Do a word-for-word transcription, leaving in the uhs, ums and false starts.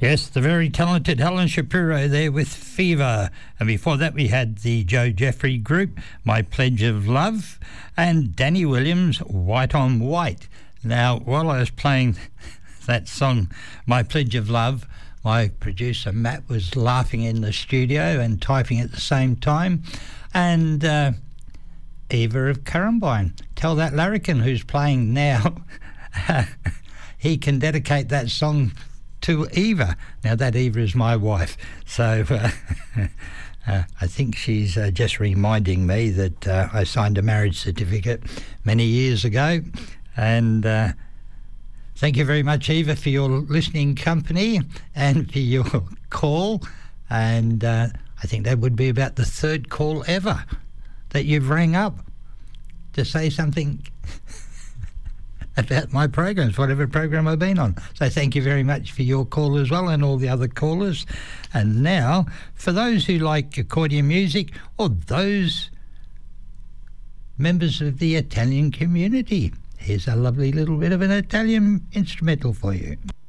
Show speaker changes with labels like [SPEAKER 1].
[SPEAKER 1] Yes, the very talented Helen Shapiro there with Fever. And before that we had the Joe Jeffrey Group, My Pledge of Love, and Danny Williams, White on White. Now, while I was playing that song, My Pledge of Love, my producer Matt was laughing in the studio and typing at the same time. And uh, Eva of Currumbine, tell that larrikin who's playing now, he can dedicate that song to Eva. Now that Eva is my wife, so uh, uh, I think she's uh, just reminding me that uh, I signed a marriage certificate many years ago. And uh, thank you very much, Eva, for your listening company and for your call. And uh, I think that would be about the third call ever that you've rang up to say something about my programs, whatever program I've been on. So thank you very much for your call as well, and all the other callers. And now, for those who like accordion music, or those members of the Italian community, here's a lovely little bit of an Italian instrumental for you.